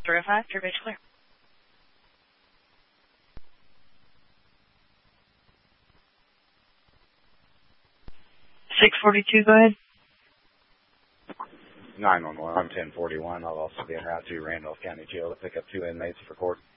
305, True Beach Clear. 642, go ahead. 911, I'm 1041. I'll also be en route to Randolph County Jail to pick up 2 inmates for court.